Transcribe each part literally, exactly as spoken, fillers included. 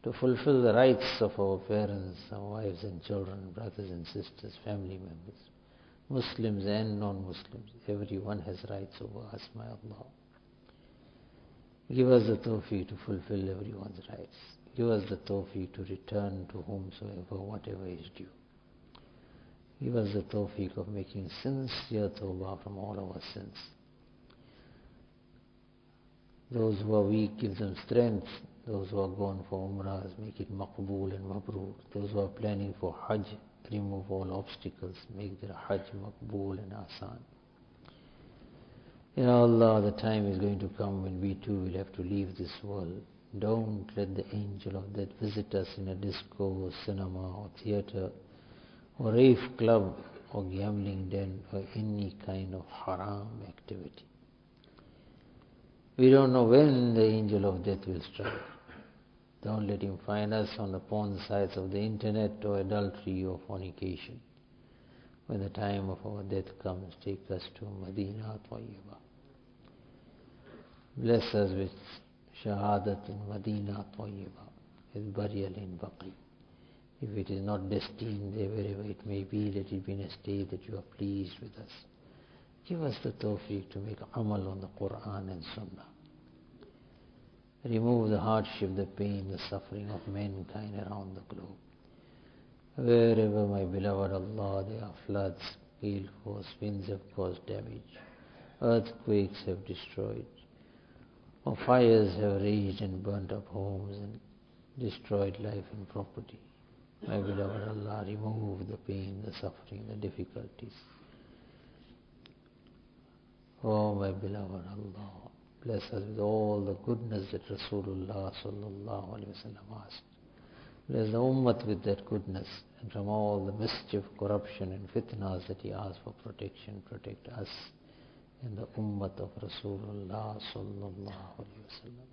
to fulfill the rights of our parents, our wives and children, brothers and sisters, family members, Muslims and non-Muslims. Everyone has rights over us, my Allah. Give us the tawfiq to fulfill everyone's rights. Give us the tawfiq to return to whomsoever, whatever is due. Give us the tawfiq of making sincere tawbah from all our sins. Those who are weak, give them strength. Those who are gone for umrahs, make it maqbool and mabrur. Those who are planning for hajj, remove all obstacles, make their hajj maqbool and asan. Ya Allah, the time is going to come when we too will have to leave this world. Don't let the angel of death visit us in a disco or cinema or theater or rave club or gambling den or any kind of haram activity. We don't know when the angel of death will strike. Don't let him find us on the porn sites of the internet or adultery or fornication. When the time of our death comes, take us to Madinah Tayyibah. Bless us with shahadat in Madinah Tayyibah, with burial in Baqi. If it is not destined there, wherever it may be, let it be in a state that you are pleased with us. Give us the tawfiq to make amal on the Quran and Sunnah. Remove the hardship, the pain, the suffering of mankind around the globe. Wherever, my beloved Allah, there are floods, hail force, winds have caused damage, earthquakes have destroyed, or fires have raged and burnt up homes and destroyed life and property. My beloved Allah, remove the pain, the suffering, the difficulties. Oh, my beloved Allah, bless us with all the goodness that Rasulullah sallallahu alaihi wasallam asked. Bless the ummah with that goodness, and from all the mischief, corruption and fitnas that he asked for protection, protect us and the ummah of Rasulullah sallallahu alaihi wasallam.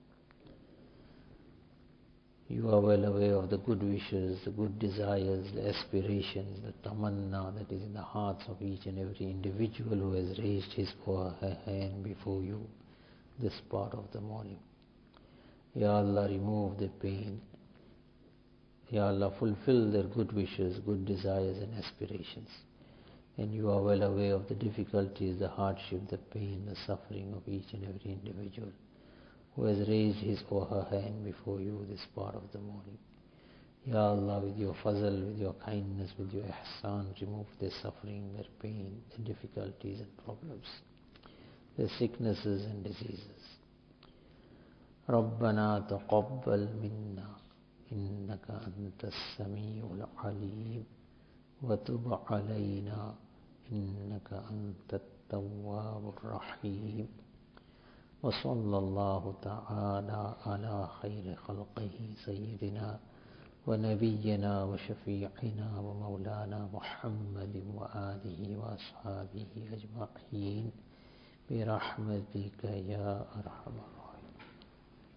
You are well aware of the good wishes, the good desires, the aspirations, the tamanna that is in the hearts of each and every individual who has raised his or her hand before you this part of the morning. Ya Allah, remove the pain. Ya Allah, fulfill their good wishes, good desires and aspirations. And you are well aware of the difficulties, the hardship, the pain, the suffering of each and every individual who has raised his or her hand before you this part of the morning. Ya Allah, with your fazl, with your kindness, with your ihsan, remove their suffering, their pain, their difficulties and problems, their sicknesses and diseases. رَبَّنَا تَقَبَّلْ مِنَّا إِنَّكَ أَنْتَ السَّمِيعُ الْعَلِيمُ وَتُبْ عَلَيْنَا إِنَّكَ أَنْتَ التَّوَّابُ الرَّحِيمُ وصلى الله تعالى على خير خلقه سيدنا ونبينا وشفيعنا ومولانا محمد وآله وأصحابه أجمعين برحمتك يا أرحم الراحمين.